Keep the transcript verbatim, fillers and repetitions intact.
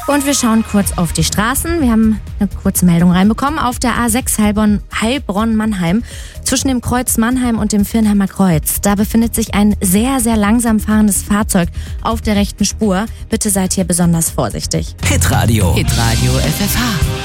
Und wir schauen kurz auf die Straßen. Wir haben eine kurze Meldung reinbekommen. Auf der A sechs Heilbronn, Heilbronn-Mannheim zwischen dem Kreuz Mannheim und dem Viernheimer Kreuz. Da befindet sich ein sehr, sehr langsam fahrendes Fahrzeug auf der rechten Spur. Bitte seid hier besonders vorsichtig. Hitradio. Hitradio F F H.